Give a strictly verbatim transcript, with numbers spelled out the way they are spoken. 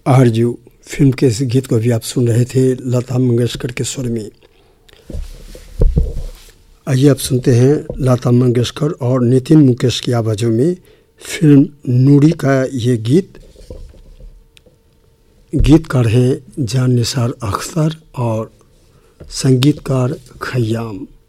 आरजू film के इस गीत को भी आप सुन रहे थे लता मंगेशकर के स्वर में। आइए आप सुनते हैं लता मंगेशकर और नितिन मुकेश की आवाज़ों में फिल्म नूरी का ये गीत। गीतकार हैं जान निसार अख्तर और संगीतकार खयाम।